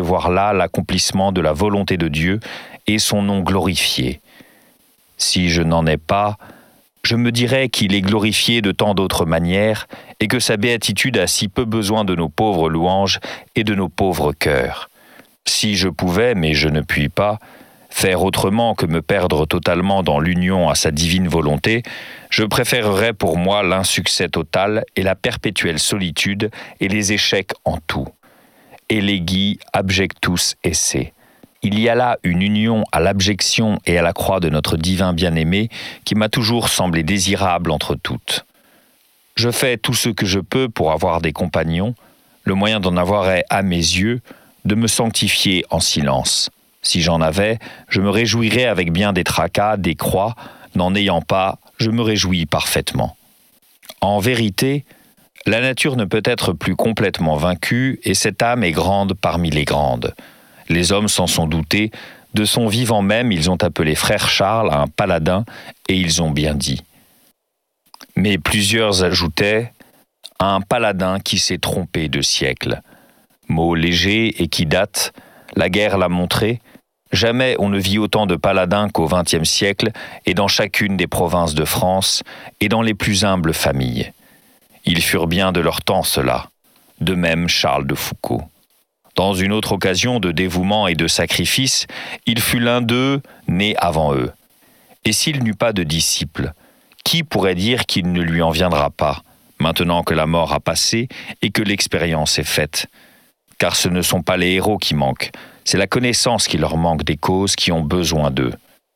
voir là l'accomplissement de la volonté de Dieu et son nom glorifié. Si je n'en ai pas, je me dirais qu'il est glorifié de tant d'autres manières et que sa béatitude a si peu besoin de nos pauvres louanges et de nos pauvres cœurs. Si je pouvais, mais je ne puis pas, faire autrement que me perdre totalement dans l'union à sa divine volonté, je préférerais pour moi l'insuccès total et la perpétuelle solitude et les échecs en tout. Elegi abjectus esse. Il y a là une union à l'abjection et à la croix de notre divin bien-aimé qui m'a toujours semblé désirable entre toutes. Je fais tout ce que je peux pour avoir des compagnons. Le moyen d'en avoir est, à mes yeux, de me sanctifier en silence. Si j'en avais, je me réjouirais avec bien des tracas, des croix. N'en ayant pas, je me réjouis parfaitement. En vérité, la nature ne peut être plus complètement vaincue et cette âme est grande parmi les grandes. Les hommes s'en sont doutés, de son vivant même ils ont appelé frère Charles un paladin et ils ont bien dit. Mais plusieurs ajoutaient un paladin qui s'est trompé de siècle. Mot léger et qui date, la guerre l'a montré, jamais on ne vit autant de paladins qu'au XXe siècle et dans chacune des provinces de France et dans les plus humbles familles. Ils furent bien de leur temps cela, de même Charles de Foucauld. Dans une autre occasion de dévouement et de sacrifice, il fut l'un d'eux né avant eux. Et s'il n'eut pas de disciples, qui pourrait dire qu'il ne lui en viendra pas, maintenant que la mort a passé et que l'expérience est faite? Car ce ne sont pas les héros qui manquent, c'est la connaissance qui leur manque des causes qui ont besoin d'eux.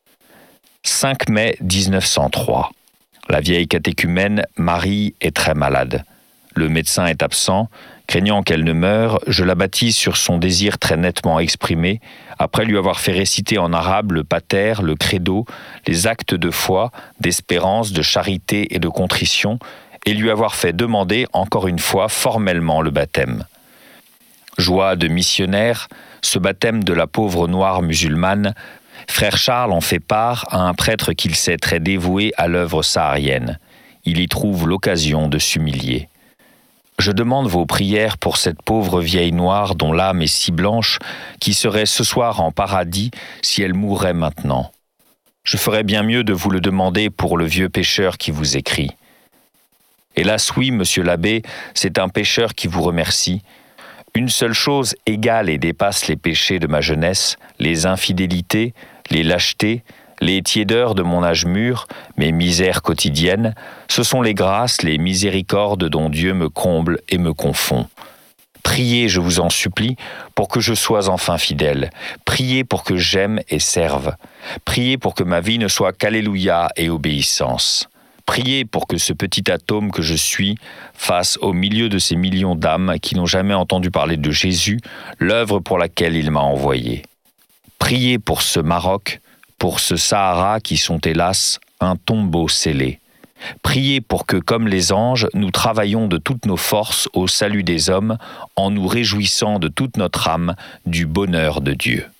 5 mai 1903. La vieille catéchumène Marie est très malade. Le médecin est absent. Craignant qu'elle ne meure, je la baptise sur son désir très nettement exprimé, après lui avoir fait réciter en arabe le pater, le credo, les actes de foi, d'espérance, de charité et de contrition, et lui avoir fait demander encore une fois formellement le baptême. Joie de missionnaire, ce baptême de la pauvre noire musulmane, frère Charles en fait part à un prêtre qu'il sait très dévoué à l'œuvre saharienne. Il y trouve l'occasion de s'humilier. Je demande vos prières pour cette pauvre vieille noire dont l'âme est si blanche, qui serait ce soir en paradis si elle mourrait maintenant. Je ferais bien mieux de vous le demander pour le vieux pécheur qui vous écrit. Hélas oui, monsieur l'abbé, c'est un pécheur qui vous remercie. Une seule chose égale et dépasse les péchés de ma jeunesse, les infidélités, les lâchetés, les tiédeurs de mon âge mûr, mes misères quotidiennes, ce sont les grâces, les miséricordes dont Dieu me comble et me confond. Priez, je vous en supplie, pour que je sois enfin fidèle. Priez pour que j'aime et serve. Priez pour que ma vie ne soit qu'alléluia et obéissance. Priez pour que ce petit atome que je suis fasse au milieu de ces millions d'âmes qui n'ont jamais entendu parler de Jésus, l'œuvre pour laquelle il m'a envoyé. Priez pour ce Maroc, pour ce Sahara qui sont hélas un tombeau scellé. Priez pour que, comme les anges, nous travaillions de toutes nos forces au salut des hommes en nous réjouissant de toute notre âme du bonheur de Dieu.